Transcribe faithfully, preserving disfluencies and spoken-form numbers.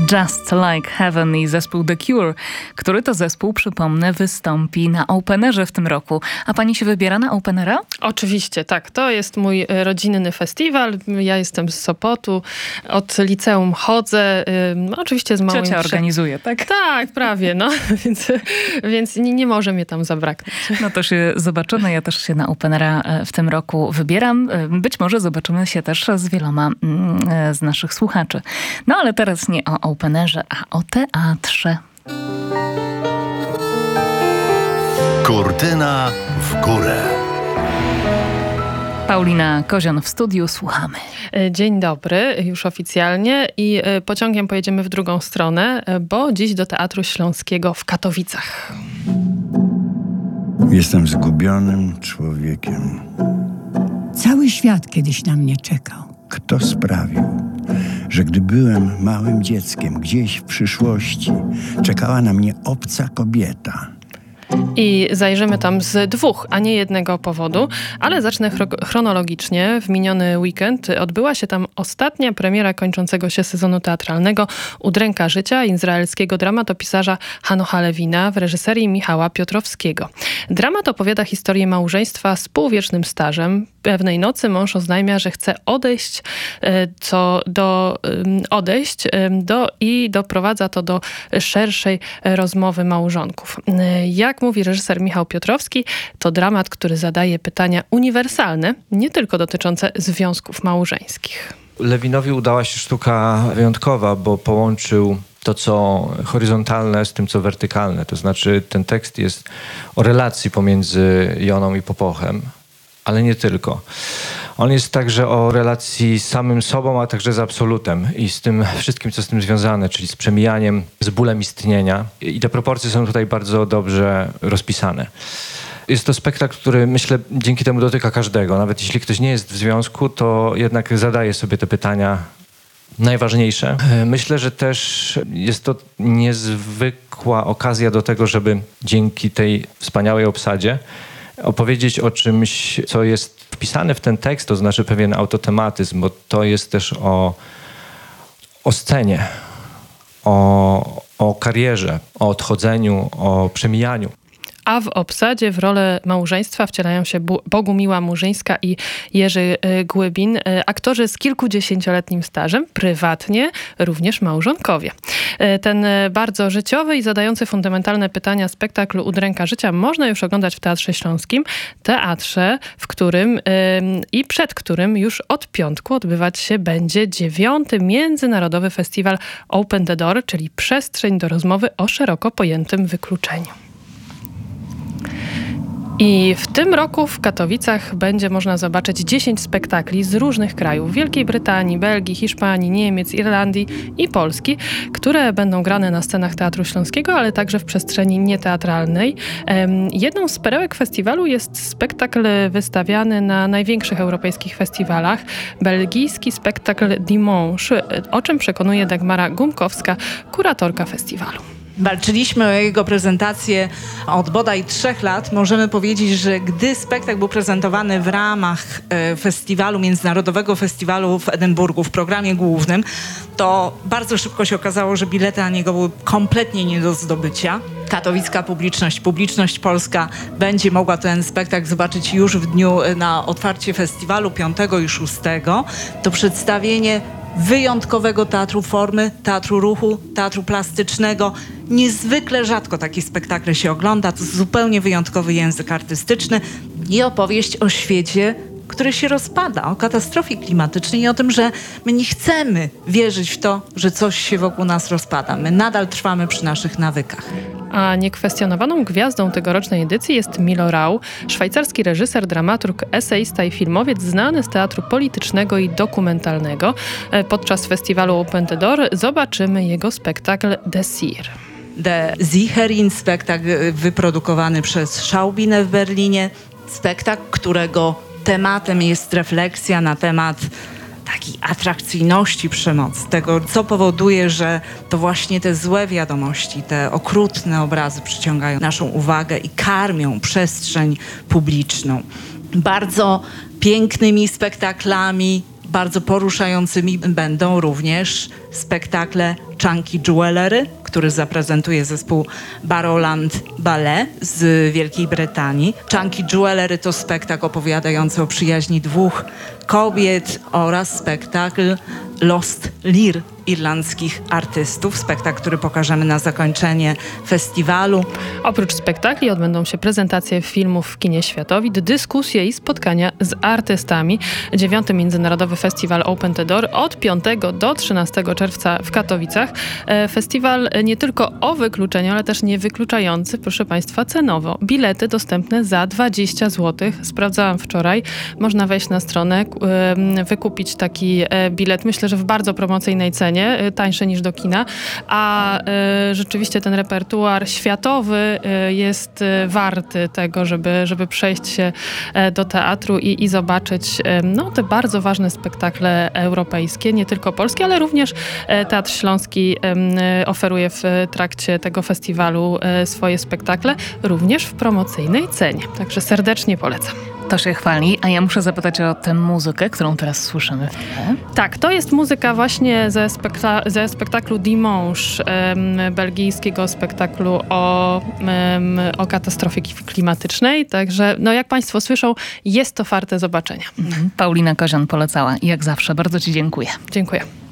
Just Like Heaven i zespół The Cure, który to zespół, przypomnę, wystąpi na Openerze w tym roku. A pani się wybiera na Openera? Oczywiście, tak. To jest mój rodzinny festiwal. Ja jestem z Sopotu. Od liceum chodzę. No, oczywiście z małym... Ciocia organizuje, tak? Tak, prawie, no. więc więc nie, nie może mnie tam zabraknąć. No to się zobaczymy. Ja też się na Openera w tym roku wybieram. Być może zobaczymy się też z wieloma z naszych słuchaczy. No ale teraz nie o Openerze, a o teatrze. Kurtyna w górę. Paulina Kozian w studiu, słuchamy. Dzień dobry, już oficjalnie i pociągiem pojedziemy w drugą stronę, bo dziś do Teatru Śląskiego w Katowicach. Jestem zgubionym człowiekiem. Cały świat kiedyś na mnie czekał. Kto sprawił, że gdy byłem małym dzieckiem, gdzieś w przyszłości czekała na mnie obca kobieta? I zajrzymy tam z dwóch, a nie jednego powodu, ale zacznę chro- chronologicznie. W miniony weekend odbyła się tam ostatnia premiera kończącego się sezonu teatralnego Udręka życia izraelskiego dramatopisarza Hanocha Lewina w reżyserii Michała Piotrowskiego. Dramat opowiada historię małżeństwa z półwiecznym stażem. Pewnej nocy mąż oznajmia, że chce odejść, co do, odejść do, i doprowadza to do szerszej rozmowy małżonków. Jak mówi reżyser Michał Piotrowski, to dramat, który zadaje pytania uniwersalne, nie tylko dotyczące związków małżeńskich. Lewinowi udała się sztuka wyjątkowa, bo połączył to, co horyzontalne z tym, co wertykalne. To znaczy ten tekst jest o relacji pomiędzy Joną i Popochem, ale nie tylko. On jest także o relacji z samym sobą, a także z absolutem i z tym wszystkim, co z tym związane, czyli z przemijaniem, z bólem istnienia. I te proporcje są tutaj bardzo dobrze rozpisane. Jest to spektakl, który myślę dzięki temu dotyka każdego. Nawet jeśli ktoś nie jest w związku, to jednak zadaje sobie te pytania najważniejsze. Myślę, że też jest to niezwykła okazja do tego, żeby dzięki tej wspaniałej obsadzie opowiedzieć o czymś, co jest wpisane w ten tekst, to znaczy pewien autotematyzm, bo to jest też o, o scenie, o, o karierze, o odchodzeniu, o przemijaniu. A w obsadzie w rolę małżeństwa wcielają się Bogumiła Murzyńska i Jerzy Głybin, aktorzy z kilkudziesięcioletnim stażem, prywatnie również małżonkowie. Ten bardzo życiowy i zadający fundamentalne pytania spektakl Udręka życia można już oglądać w Teatrze Śląskim, teatrze, w którym i przed którym już od piątku odbywać się będzie dziewiąty Międzynarodowy Festiwal Open the Door, czyli przestrzeń do rozmowy o szeroko pojętym wykluczeniu. I w tym roku w Katowicach będzie można zobaczyć dziesięć spektakli z różnych krajów. Wielkiej Brytanii, Belgii, Hiszpanii, Niemiec, Irlandii i Polski, które będą grane na scenach Teatru Śląskiego, ale także w przestrzeni nieteatralnej. Jedną z perełek festiwalu jest spektakl wystawiany na największych europejskich festiwalach. Belgijski spektakl Dimanche, o czym przekonuje Dagmara Gumkowska, kuratorka festiwalu. Walczyliśmy o jego prezentację od bodaj trzech lat. Możemy powiedzieć, że gdy spektakl był prezentowany w ramach e, festiwalu, Międzynarodowego Festiwalu w Edynburgu w programie głównym, to bardzo szybko się okazało, że bilety na niego były kompletnie nie do zdobycia. Katowicka publiczność, publiczność polska będzie mogła ten spektakl zobaczyć już w dniu na otwarcie festiwalu piątego i szóstego. To przedstawienie wyjątkowego teatru formy, teatru ruchu, teatru plastycznego. Niezwykle rzadko takie spektakle się ogląda. To zupełnie wyjątkowy język artystyczny i opowieść o świecie, który się rozpada, o katastrofie klimatycznej i o tym, że my nie chcemy wierzyć w to, że coś się wokół nas rozpada. My nadal trwamy przy naszych nawykach. A niekwestionowaną gwiazdą tegorocznej edycji jest Milo Rau, szwajcarski reżyser, dramaturg, eseista i filmowiec znany z teatru politycznego i dokumentalnego. Podczas festiwalu Open the Door zobaczymy jego spektakl The Seer. The Sicherin, spektakl wyprodukowany przez Schaubinę w Berlinie. Spektakl, którego tematem jest refleksja na temat takiej atrakcyjności przemocy, tego, co powoduje, że to właśnie te złe wiadomości, te okrutne obrazy przyciągają naszą uwagę i karmią przestrzeń publiczną. Bardzo pięknymi spektaklami, Bardzo poruszającymi będą również spektakle Chunky Jewelry, który zaprezentuje zespół Barrowland Ballet z Wielkiej Brytanii. Chunky Jewelry to spektakl opowiadający o przyjaźni dwóch kobiet oraz spektakl Lost Lear irlandzkich artystów. Spektakl, który pokażemy na zakończenie festiwalu. Oprócz spektakli odbędą się prezentacje filmów w kinie Światowid, dyskusje i spotkania z artystami. Dziewiąty Międzynarodowy Festiwal Open the Door od piątego do trzynastego czerwca w Katowicach. Festiwal nie tylko o wykluczeniu, ale też niewykluczający, proszę Państwa, cenowo. Bilety dostępne za dwadzieścia złotych. Sprawdzałam wczoraj. Można wejść na stronę, wykupić taki bilet. Myślę, że w bardzo promocyjnej cenie, tańsze niż do kina, a y, rzeczywiście ten repertuar światowy y, jest y, warty tego, żeby, żeby przejść się y, do teatru i, i zobaczyć y, no, te bardzo ważne spektakle europejskie, nie tylko polskie, ale również y, Teatr Śląski y, oferuje w trakcie tego festiwalu y, swoje spektakle, również w promocyjnej cenie. Także serdecznie polecam. To się chwali, a ja muszę zapytać o tę muzykę, którą teraz słyszymy w tle. Tak, to jest muzyka właśnie ze, spekta- ze spektaklu Dimanche, um, belgijskiego spektaklu o, um, o katastrofie klimatycznej. Także, no jak Państwo słyszą, jest to warte zobaczenia. Mhm. Paulina Kozian polecała. Jak zawsze, bardzo Ci dziękuję. Dziękuję.